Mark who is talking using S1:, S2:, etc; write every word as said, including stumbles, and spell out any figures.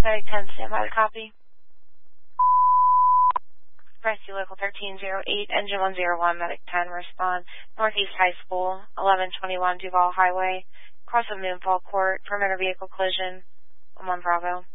S1: Medic ten, stand by the copy. Rescue Local thirteen oh eight, Engine one oh one, Medic ten, respond. Northeast High School, eleven twenty-one Duval Highway, cross of Moonfall Court, perimeter vehicle collision, one one Bravo.